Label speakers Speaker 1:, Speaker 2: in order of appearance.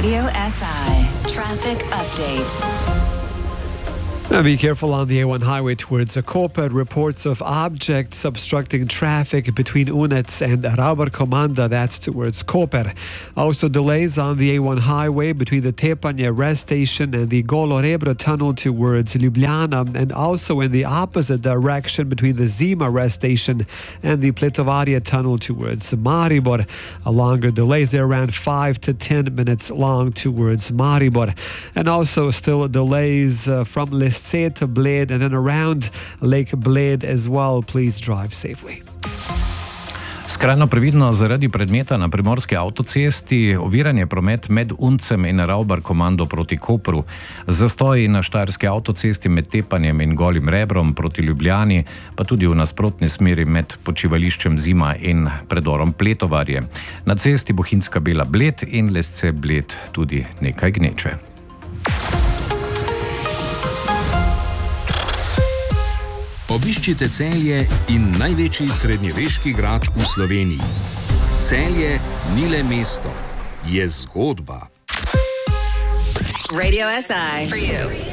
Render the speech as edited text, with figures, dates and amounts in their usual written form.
Speaker 1: Radio SI Traffic Update.
Speaker 2: Now be careful on the A1 highway towards Koper. Reports of objects obstructing traffic between Unets and Rauber-Comanda, that's towards Koper. Also delays on the A1 highway between the Tepanje rest station and the Golo-Rebro tunnel towards Ljubljana, and also in the opposite direction between the Zima rest station and the Pletovaria tunnel towards Maribor. Longer delays there, around 5 to 10 minutes long towards Maribor. And also still delays from Lisce to Bled and then around Lake Bled as well. Please drive safely.
Speaker 3: Skrajno previdno zaradi predmeta na primorski avtocesti, oviranje promet med Uncem in Rauber-Komando proti Kopru, zastoji na štajerski avtocesti med Tepanjem in Golim Rebrom proti Ljubljani, pa tudi v nasprotni smeri med počivališčem Zima in predorom Pletovarje. Na cesti Bohinjska Bela Bled in Lesce Bled tudi nekaj gneče.
Speaker 4: Obiščite Celje in največji srednjeveški grad v Sloveniji. Celje ni le mesto, je zgodba.
Speaker 1: Radio SI for you.